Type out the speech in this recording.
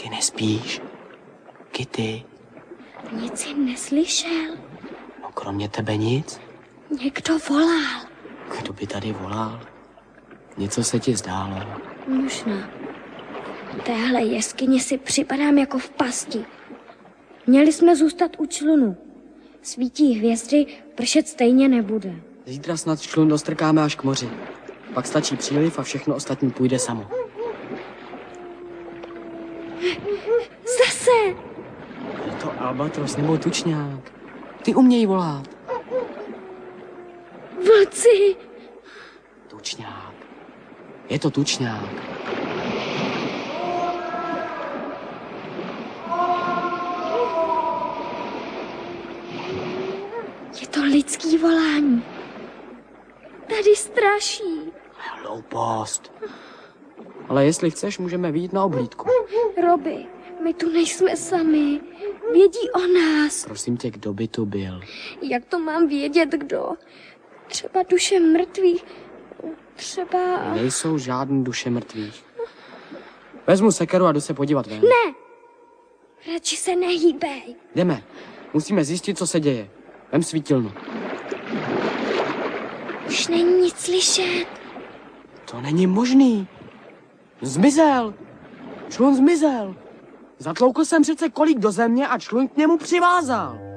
Ty nespíš? Kitty? Nic jsem neslyšel. No kromě tebe nic? Někdo volal. Kdo by tady volal? Něco se ti zdálo. Možná. V téhle jeskyni si připadám jako v pasti. Měli jsme zůstat u člunu. Svítí hvězdy, pršet stejně nebude. Zítra snad člun dostrkáme až k moři. Pak stačí příliv a všechno ostatní půjde samo. Zase! Je to albatros nebo tučňák? Ty umějí volat. Vlci! Tučňák. Je to tučňák. Je to lidský volání. Tady straší. Hloupost. Ale jestli chceš, můžeme vyjít na obhlídku. Robi, my tu nejsme sami. Vědí o nás. Prosím tě, kdo by tu byl? Jak to mám vědět, kdo? Třeba duše mrtvých. Třeba... Nejsou žádný duše mrtvých. Vezmu sekeru a jdu se podívat ven. Ne! Radši se nehýbej. Jdeme. Musíme zjistit, co se děje. Vem svítilnu. Už není nic slyšet. To není možný. Zmizel. Člun zmizel. Zatloukl jsem přece kolik do země a člun k němu přivázal.